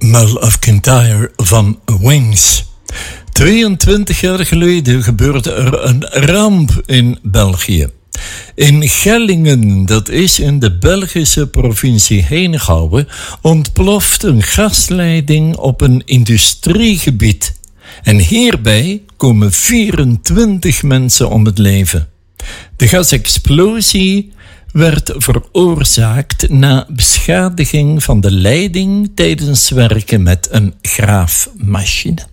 Mull of Kintyre van Wings. 22 jaar geleden gebeurde er een ramp in België. In Gellingen, dat is in de Belgische provincie Henegouwen, ontploft een gasleiding op een industriegebied. En hierbij komen 24 mensen om het leven. De gasexplosie werd veroorzaakt na beschadiging van de leiding tijdens werken met een graafmachine.